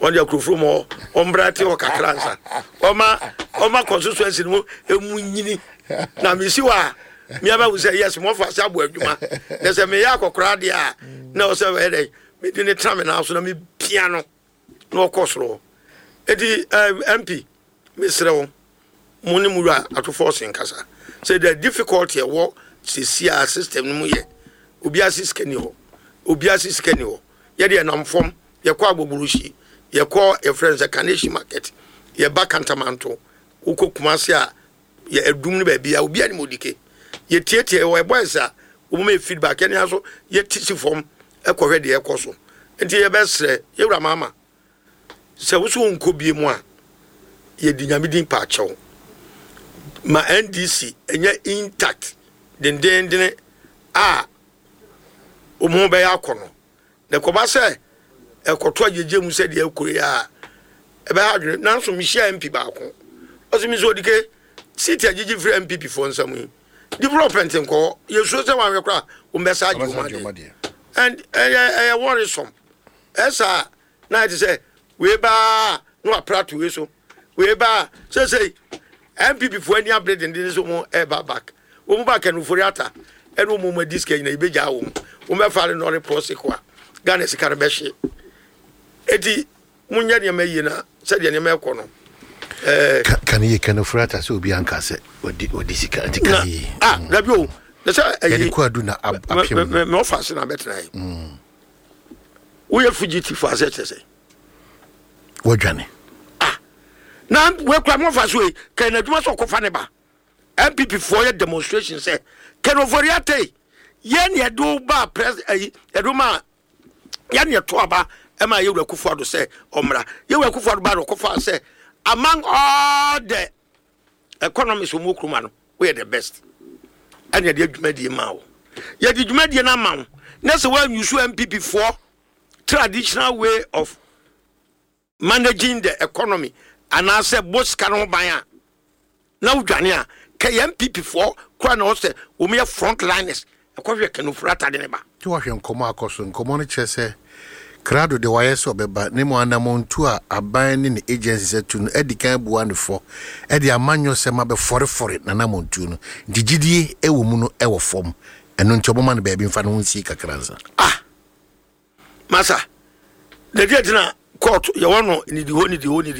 on the crew more on Brati or Cacransa. Oma constituency no emunyini. Na me si wa me aba wo say yes mo fa sabo adwuma. There's a me yakokra dia na o say we dey me di ne tram na so na me piano no kosro. Edi MP Mr. Muni mura ato force nkasa. Say the difficulty wo CCR system no ye. Obi asiskani ho. Obi asiskani ho. Ye de nam fom, ye kwa agboburushi, ye kwa e friends a Kaneshi market. Ye ba Kantamanto. Uko Kumasi a ye edum ne ba bia obi ani modike. Ye tietie wo e boys a wo me feedback any aso ye tisi fom e kohwe de e koso. Enti ye besre ye wura mama. Se wo so nko bie mu a ye di nyamedin pa chew. Ma NDC enye intact den omo be yakono ne ko ba se ekoto ajeje mu se de akure a e be hadwe nanso mi share MP ba ko o se mi so dike city ajeje free MPP for nsam development nko ye so se wan kra o be sa ajuma and worrisome esa na it say we ba no apprato we so we ba say MPP for any update in this mo e ba back o mo back no foriata e no mo disk na ibeja wo o me fa no report kwa Ghana sika be hye edi munya ne mayi na se de ne me ko no kan ye kan foriata so obi anka se odi sika antikali na bio na se e ko adu na apim me offer na betra wo ye fugitive for asset wodwane na we kwa mo fa so e kan aduma so ko fa ne ba MPP for your demonstration say can overiate ye ne do ba press eduma ye ne to aba e ma ye wura do say omra ye wura kufuado ba do kufa say among all the economists who mukruma no we are the best and ye de adwumadi ma wo ye de adwumadi na ma wo na se wan use MPP for traditional way of managing the economy and I say both can ban na udwane a KMPP for kwa na ose wo me frontliners akwahwe kanu frata de ne ba ti wo hwe nkomo akoso nkomo no chese krado de wayeso beba ne mo anamontu a aban ne agency setu no edikan buwa ne fo edi amanyo se ma be fore na namontu no digidie ewo mu no ewo fom eno ntoboma ne ba bi mfa no nsi kakranza masa de dia dina court ye wono ni di ho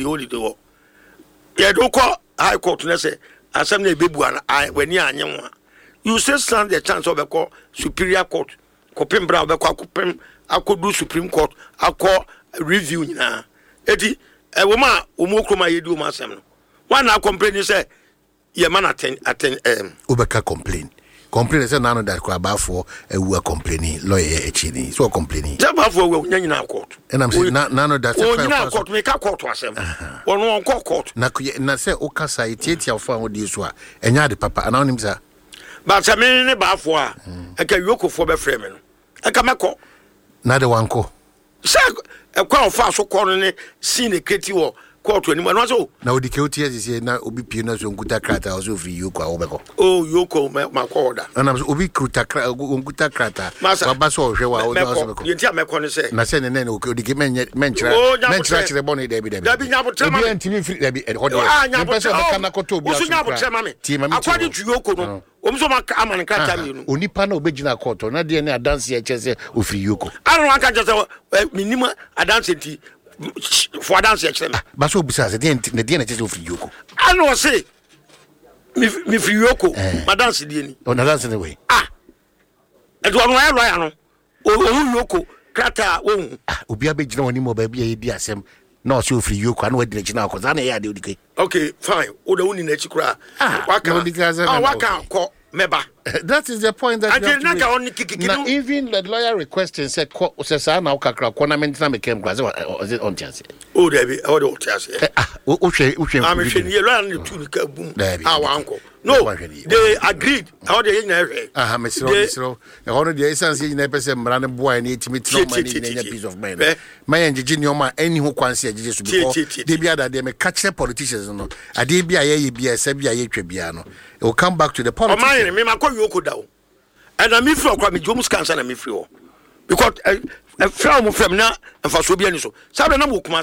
ye do ko high court na say asem na ebebu an wani anyenwa you say stand the chance of be superior court kopem bra be kopem akodu supreme court akọ review nyina eti wo ma omokroma yedi o ma asem no wana complain say ye man attend ubeka complain say nano that kwa bafo ewu complaining lawyer echini so complaining ja bafo we nyina court and I'm saying nano that nyina court me ka court asem ono court na say okasa itieti afo an odi so a enya de papa ana onim sa ba se me ne bafo a aka yokofo be frame no aka meko na de wanko se kwa ofa so ko no ne sine kreti wo court ani no so na odike otie sie na obi pie na so nkuta krata o so free yoko a obeko yoko ma ko order na obi kruta nkuta krata baba so hwe wa o so beko yenti ameko ne se na se ne odike menchira chire boni debi nyabo trema obi antimi free debi hode person beka na koto obi aso nyabo trema me akwadi tu yoko no omso ma amane krata me no onipa na obegina court na de ne adanse ya chese o free yoko anu aka chese minima adanse ti for dance extreme ba so busa se de na chese o free yoko anu say mi free yoko madam se de ni o na dance ne we edo anu ya lawyer no o yoko krata wo obi abegina woni mo ba bia yedi asem na o se o free yoko anu wadi na china ko za na ya de odike okay fine o da woni na chikura waka ko meba that is the point that you now even the lawyer requesting said say na ukakra cornament na mekem class on chance o debi o do chance o hwe am hwe ni lawyer na tu ka bum wanko no they agreed how they na hwe mesro e hono the essence yi na pese mra ne boy na etimi tro money na piece of mind my ngigi ni o ma any ho kwanse agigi so because they be other they me catch politicians no ade bia ye bia se bia ye twa bia no it will come back to the politics. O man me ma ko yoko dawo and na me free okwa me jomus cancer na me free o because from na mfa so bia ni so sabe na mo kuma